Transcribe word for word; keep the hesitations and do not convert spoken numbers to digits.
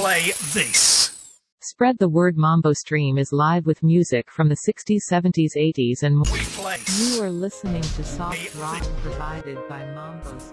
play this. Spread the word. Mambo Stream is live with music from the sixties, seventies, eighties and more. We play. You are listening to soft rock provided by Mambo.